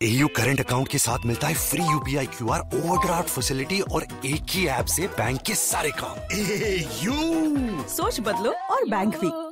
AU current account के साथ मिलता है free UPI QR overdraft facility और एक ही ऐप से बैंक के सारे काम। एयू सोच बदलो और बैंक भी।